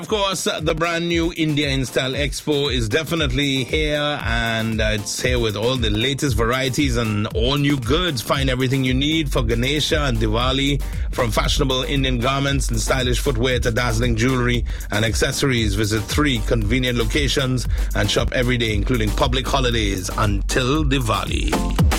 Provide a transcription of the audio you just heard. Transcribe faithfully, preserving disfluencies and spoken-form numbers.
Of course, uh, the brand new India in Style Expo is definitely here, and uh, it's here with all the latest varieties and all new goods. Find everything you need for Ganesha and Diwali, from fashionable Indian garments and stylish footwear to dazzling jewelry and accessories. Visit three convenient locations and shop every day, including public holidays, until Diwali.